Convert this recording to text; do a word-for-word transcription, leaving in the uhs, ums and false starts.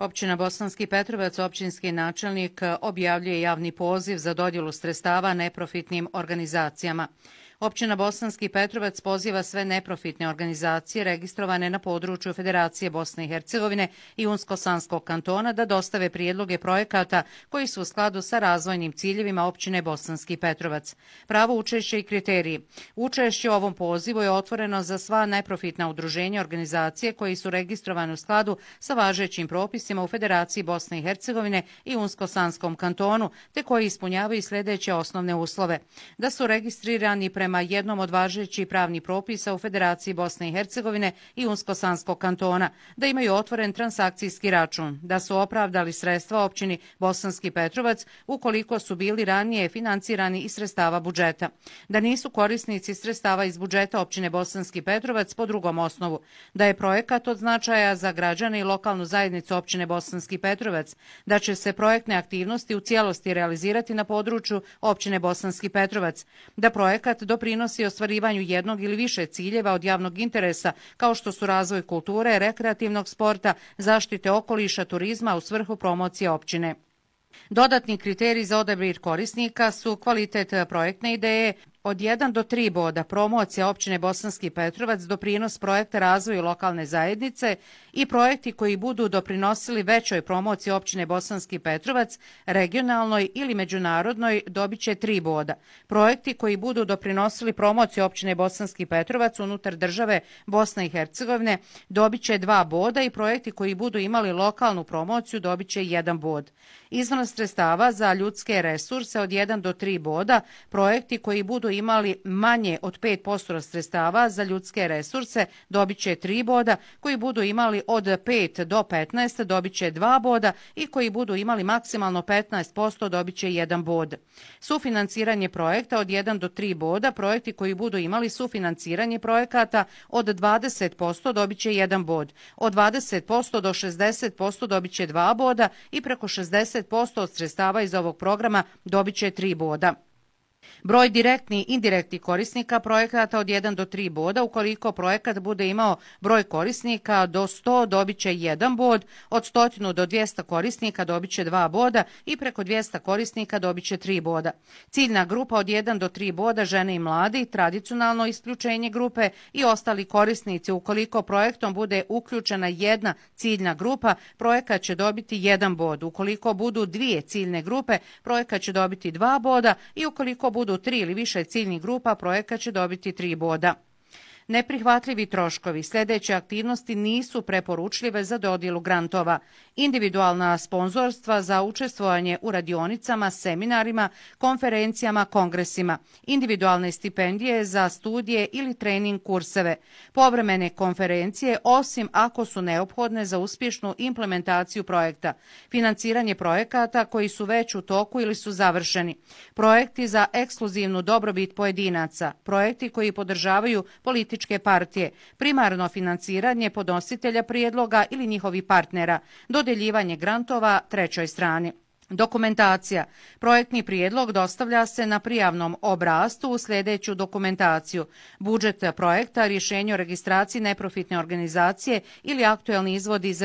Općina Bosanski Petrovac, općinski načelnik, objavljuje javni poziv za dodjelu sredstava neprofitnim organizacijama. Općina Bosanski Petrovac poziva sve neprofitne organizacije registrovane na području Federacije Bosne i Hercegovine i Unsko-Sanskog kantona da dostave prijedloge projekata koji su u skladu sa razvojnim ciljevima općine Bosanski Petrovac. Pravo učešće i kriteriji. Učešće u ovom pozivu je otvoreno za sva neprofitna udruženja i organizacije koji su registrovane u skladu sa važećim propisima u Federaciji Bosne i Hercegovine i Unsko-Sanskom kantonu, te koji ispunjavaju sljedeće osnovne uslove. Da su registrirani prema prema jednom od važećih pravnih propisa u Federaciji Bosne i Hercegovine i Unsko-Sanskog kantona, da imaju otvoren transakcijski račun, da su opravdali sredstva općini Bosanski Petrovac ukoliko su bili ranije financirani iz sredstava budžeta, da nisu korisnici sredstava iz budžeta općine Bosanski Petrovac po drugom osnovu, da je projekat od značaja za građane i lokalnu zajednicu općine Bosanski Petrovac, da će se projektne aktivnosti u cijelosti realizirati na području općine Bosanski Petrovac, da projekat do doprinosi ostvarivanju jednog ili više ciljeva od javnog interesa, kao što su razvoj kulture, rekreativnog sporta, zaštite okoliša, turizma u svrhu promocije općine. Dodatni kriteriji za odabir korisnika su kvalitet projektne ideje, od jedan do tri boda promocija općine Bosanski Petrovac, doprinos projekta razvoju lokalne zajednice i projekti koji budu doprinosili većoj promociji općine Bosanski Petrovac, regionalnoj ili međunarodnoj, dobit će tri boda. Projekti koji budu doprinosili promociji općine Bosanski Petrovac unutar države Bosne i Hercegovine dobit će dva boda i projekti koji budu imali lokalnu promociju dobit će jedan bod. Iznos sredstava za ljudske resurse od jedan do tri boda, projekti koji budu imali manje od pet posto sredstava za ljudske resurse dobit će tri boda, koji budu imali od pet do petnaest dobit će dva boda i koji budu imali maksimalno petnaest posto dobit će jedan bod. Sufinanciranje projekta od jedan do tri boda, projekti koji budu imali sufinanciranje projekata od dvadeset posto dobit će jedan bod, od dvadeset posto do šezdeset posto dobit će dva boda i preko šezdeset posto od sredstava iz ovog programa dobit će tri boda. Broj direktni i indirektni korisnika projekata od jedan do tri boda, ukoliko projekat bude imao broj korisnika do sto dobit će jedan bod, od sto do dvjesto korisnika dobit će dva boda i preko dvjesto korisnika dobit će tri boda. Ciljna grupa od jedan do tri boda, žene i mladi, tradicionalno isključenje grupe i ostali korisnici. Ukoliko projektom bude uključena jedna ciljna grupa, projekat će dobiti jedan bod. Ukoliko budu dvije ciljne grupe, projekat će dobiti dva boda i ukoliko budu tri ili više ciljnih grupa, projekat će dobiti tri boda. Neprihvatljivi troškovi. Sljedeće aktivnosti nisu preporučljive za dodjelu grantova. Individualna sponzorstva za učestvovanje u radionicama, seminarima, konferencijama, kongresima. Individualne stipendije za studije ili trening kurseve. Povremene konferencije, osim ako su neophodne za uspješnu implementaciju projekta. Financiranje projekata koji su već u toku ili su završeni. Projekti za ekskluzivnu dobrobit pojedinaca. Projekti koji podržavaju političke partije, primarno financiranje podnositelja prijedloga ili njihovih partnera, dodeljivanje grantova trećoj strani. Dokumentacija. Projektni prijedlog dostavlja se na prijavnom obrascu u sljedeću dokumentaciju: budžet projekta, rješenje o registraciji neprofitne organizacije ili aktuelni izvod iz